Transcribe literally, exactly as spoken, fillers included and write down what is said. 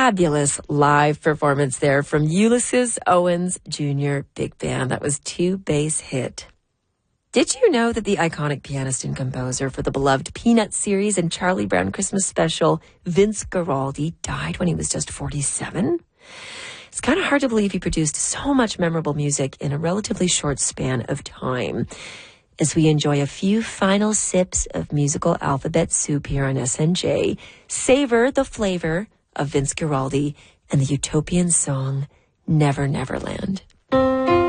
fabulous live performance there from Ulysses Owens Junior Big Band. That was Two Bass Hit. Did you know that the iconic pianist and composer for the beloved Peanuts series and Charlie Brown Christmas special, Vince Guaraldi, died when he was just forty-seven? It's kind of hard to believe he produced so much memorable music in a relatively short span of time. As we enjoy a few final sips of musical alphabet soup here on S N J, savor the flavor of Vince Guaraldi and the utopian song, Never Never Land.